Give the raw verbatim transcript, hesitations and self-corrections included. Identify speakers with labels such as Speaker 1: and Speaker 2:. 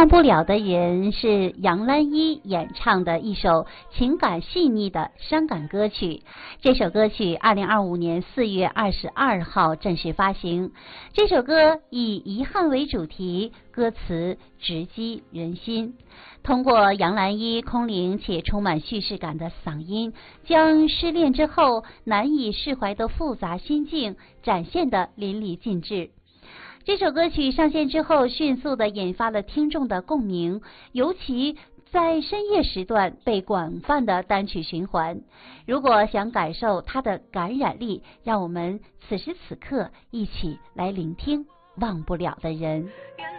Speaker 1: 忘不了的人是杨澜依演唱的一首情感细腻的伤感歌曲。这首歌曲二零二五年四月二十二号正式发行。这首歌以遗憾为主题，歌词直击人心。通过杨澜依空灵且充满叙事感的嗓音，将失恋之后难以释怀的复杂心境展现得淋漓尽致。这首歌曲上线之后，迅速地引发了听众的共鸣，尤其在深夜时段被广泛的单曲循环。如果想感受它的感染力，让我们此时此刻一起来聆听《忘不了的人》。